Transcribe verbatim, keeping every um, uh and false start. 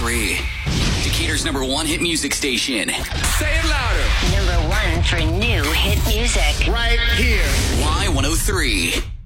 three. Decatur's number one hit music station. Say it louder. Number one for new hit music. Right here. Y one oh three.